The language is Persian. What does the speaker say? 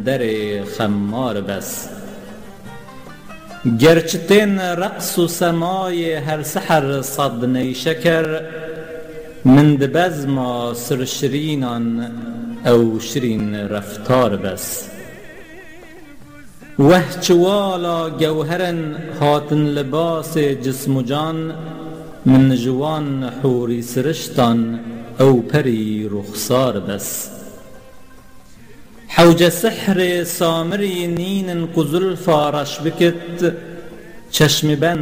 در خمار بس. گرچتین رقص و سمای هر سحر صد نیشکر، من دبزما سرشرینان او شرین رفتار بس. وهچوالا جوهرن هاتن لباس جسم و جان، من جوان حوری سرشتان او پری رخسار بس. حوج سحر سامری نین قزل فارش بکت، چشم بند